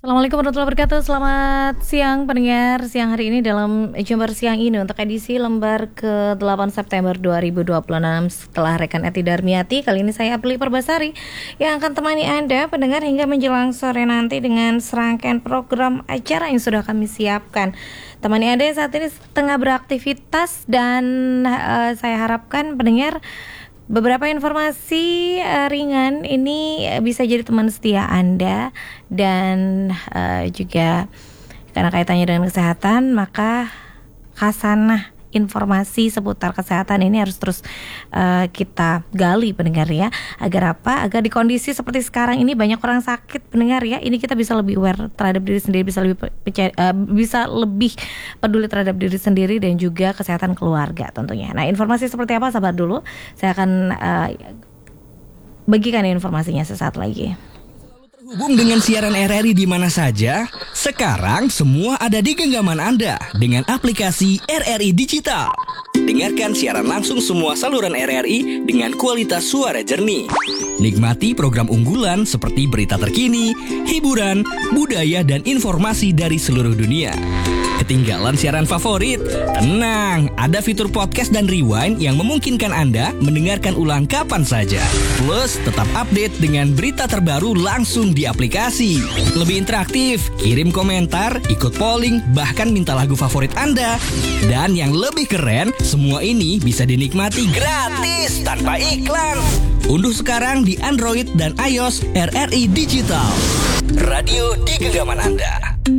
Assalamualaikum warahmatullahi wabarakatuh. Selamat siang pendengar. Siang hari ini dalam Jember Siang ini untuk edisi lembar ke-8 September 2026 setelah rekan Eti Darmiati. Kali ini saya Apli Perbasari yang akan temani Anda pendengar hingga menjelang sore nanti dengan serangkaian program acara yang sudah kami siapkan. Temani Anda saat ini tengah beraktivitas dan saya harapkan pendengar beberapa informasi ringan ini bisa jadi teman setia Anda dan juga karena kaitannya dengan kesehatan, maka khasanah informasi seputar kesehatan ini harus terus kita gali pendengar ya. Agar apa? Agar di kondisi seperti sekarang ini banyak orang sakit pendengar ya. Ini kita bisa lebih aware terhadap diri sendiri, bisa lebih peduli terhadap diri sendiri dan juga kesehatan keluarga tentunya. Nah, informasi seperti apa? Sabar dulu. Saya akan bagikan informasinya sesaat lagi. Terhubung dengan siaran RRI di mana saja, sekarang semua ada di genggaman Anda dengan aplikasi RRI Digital. Dengarkan siaran langsung semua saluran RRI dengan kualitas suara jernih. Nikmati program unggulan seperti berita terkini, hiburan, budaya, dan informasi dari seluruh dunia. Ketinggalan siaran favorit? Tenang, ada fitur podcast dan rewind yang memungkinkan Anda mendengarkan ulang kapan saja. Plus, tetap update dengan berita terbaru langsung di aplikasi. Lebih interaktif, kirim komentar, ikut polling, bahkan minta lagu favorit Anda. Dan yang lebih keren, semua ini bisa dinikmati gratis tanpa iklan. Unduh sekarang di Android dan iOS RRI Digital. Radio di genggaman Anda.